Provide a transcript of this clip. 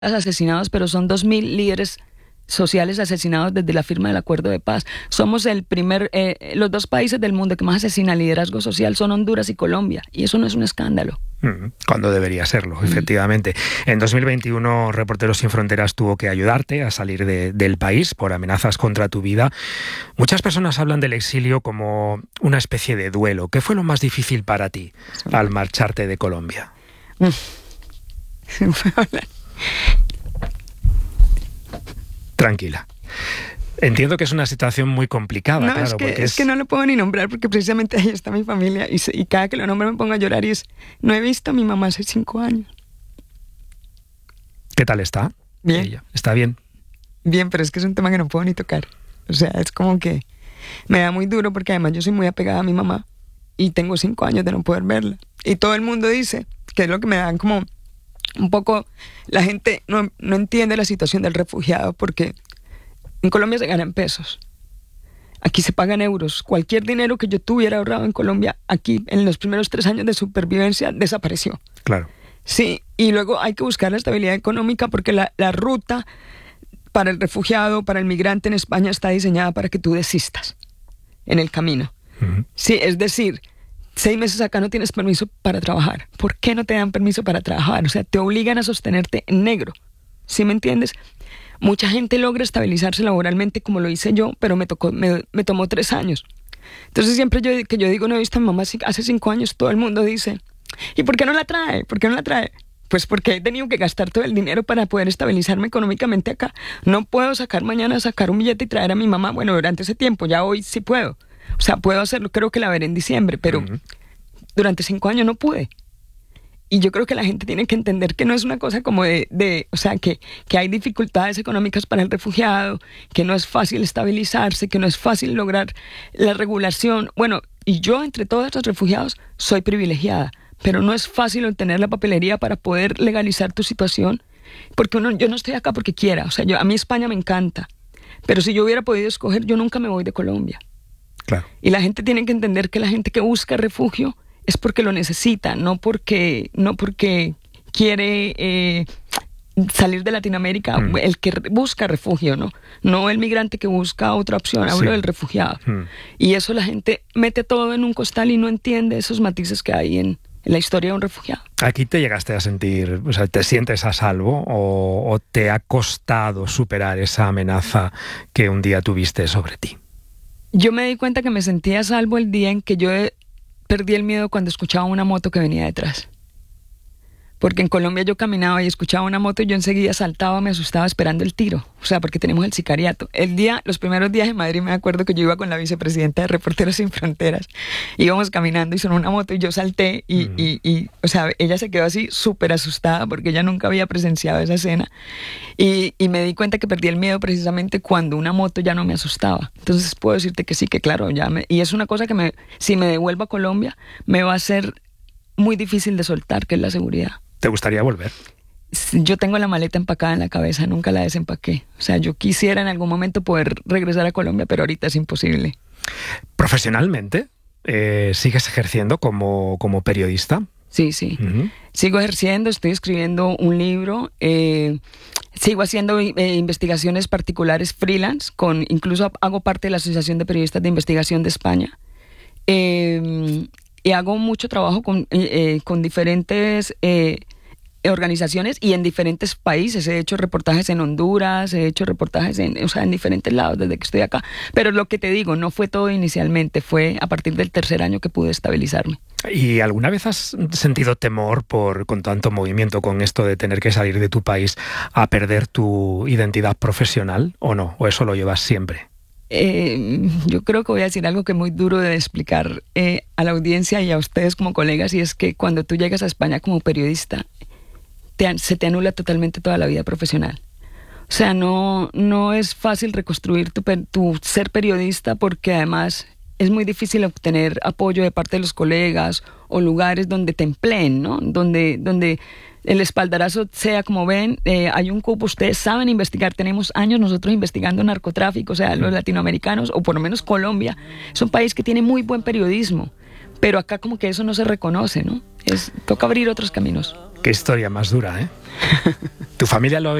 asesinados, pero son 2.000 líderes sociales asesinados desde la firma del acuerdo de paz. Somos los dos países del mundo que más asesinan liderazgo social son Honduras y Colombia, y eso no es un escándalo. Cuando debería serlo, efectivamente. En 2021, Reporteros Sin Fronteras tuvo que ayudarte a salir del país por amenazas contra tu vida. Muchas personas hablan del exilio como una especie de duelo. ¿Qué fue lo más difícil para ti al marcharte de Colombia? Tranquila. Entiendo que es una situación muy complicada, no, claro. Es que no lo puedo ni nombrar porque precisamente ahí está mi familia y cada que lo nombro me pongo a llorar y no he visto a mi mamá hace 5 años. ¿Qué tal está? Bien. Ella. ¿Está bien? Bien, pero es que es un tema que no puedo ni tocar. O sea, es como que me da muy duro porque además yo soy muy apegada a mi mamá y tengo 5 años de no poder verla. Y todo el mundo dice, que es lo que me dan como un poco, la gente no entiende la situación del refugiado porque en Colombia se ganan pesos. Aquí se pagan euros. Cualquier dinero que yo tuviera ahorrado en Colombia, aquí en los primeros 3 años de supervivencia, desapareció. Claro. Sí, y luego hay que buscar la estabilidad económica porque la ruta para el refugiado, para el migrante en España está diseñada para que tú desistas en el camino. Sí, es decir, 6 meses acá no tienes permiso para trabajar. ¿Por qué no te dan permiso para trabajar? O sea, te obligan a sostenerte en negro. ¿Sí me entiendes? Mucha gente logra estabilizarse laboralmente como lo hice yo, pero me tomó 3 años. Entonces siempre yo digo, no he visto a mi mamá hace 5 años, todo el mundo dice, ¿y por qué no la trae? ¿Por qué no la trae? Pues porque he tenido que gastar todo el dinero para poder estabilizarme económicamente acá. No puedo sacar un billete y traer a mi mamá, bueno, durante ese tiempo, ya hoy sí puedo. O sea, puedo hacerlo, creo que la veré en diciembre, pero durante 5 años no pude. Y yo creo que la gente tiene que entender que no es una cosa como o sea, que hay dificultades económicas para el refugiado, que no es fácil estabilizarse, que no es fácil lograr la regulación. Bueno, y yo entre todos los refugiados soy privilegiada, pero no es fácil obtener la papelería para poder legalizar tu situación, porque yo no estoy acá porque quiera. O sea, a mí España me encanta, pero si yo hubiera podido escoger, yo nunca me voy de Colombia. Claro. Y la gente tiene que entender que la gente que busca refugio es porque lo necesita, no porque quiere salir de Latinoamérica. El que busca refugio, no el migrante que busca otra opción, hablo del refugiado. Y eso la gente mete todo en un costal y no entiende esos matices que hay en la historia de un refugiado. ¿Aquí te llegaste a sentir, o sea, te sientes a salvo o te ha costado superar esa amenaza que un día tuviste sobre ti? Yo me di cuenta que me sentía a salvo el día en que yo perdí el miedo cuando escuchaba una moto que venía detrás. Porque en Colombia yo caminaba y escuchaba una moto y yo enseguida saltaba, me asustaba esperando el tiro. O sea, porque tenemos el sicariato. Los primeros días en Madrid me acuerdo que yo iba con la vicepresidenta de Reporteros Sin Fronteras. Íbamos caminando y sonó una moto y yo salté o sea, ella se quedó así súper asustada porque ella nunca había presenciado esa escena. Y me di cuenta que perdí el miedo precisamente cuando una moto ya no me asustaba. Entonces puedo decirte que sí, que claro, y es una cosa que si me devuelvo a Colombia, me va a ser muy difícil de soltar, que es la seguridad. ¿Te gustaría volver? Yo tengo la maleta empacada en la cabeza, nunca la desempaqué. O sea, yo quisiera en algún momento poder regresar a Colombia, pero ahorita es imposible. ¿Profesionalmente sigues ejerciendo como periodista? Sí. Sigo ejerciendo, estoy escribiendo un libro, sigo haciendo investigaciones particulares freelance, incluso hago parte de la Asociación de Periodistas de Investigación de España. Y hago mucho trabajo con diferentes organizaciones y en diferentes países. He hecho reportajes en Honduras, he hecho reportajes en diferentes lados desde que estoy acá. Pero lo que te digo, no fue todo inicialmente, fue a partir del 3er año que pude estabilizarme. ¿Y alguna vez has sentido temor con tanto movimiento, con esto de tener que salir de tu país, a perder tu identidad profesional o no? ¿O eso lo llevas siempre? Yo creo que voy a decir algo que es muy duro de explicar a la audiencia y a ustedes como colegas, y es que cuando tú llegas a España como periodista, se te anula totalmente toda la vida profesional. O sea, no es fácil reconstruir tu ser periodista porque además es muy difícil obtener apoyo de parte de los colegas o lugares donde te empleen, ¿no? Donde el espaldarazo sea como ven, hay un cupo, ustedes saben investigar, tenemos años nosotros investigando narcotráfico, o sea, los latinoamericanos, o por lo menos Colombia, es un país que tiene muy buen periodismo, pero acá como que eso no se reconoce, ¿no? Toca abrir otros caminos. Qué historia más dura, ¿eh? ¿Tu familia lo